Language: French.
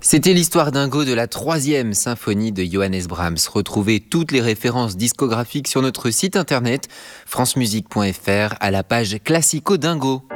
C'était l'histoire dingo de la 3e symphonie de Johannes Brahms. Retrouvez toutes les références discographiques sur notre site internet francemusique.fr à la page Classico Dingo.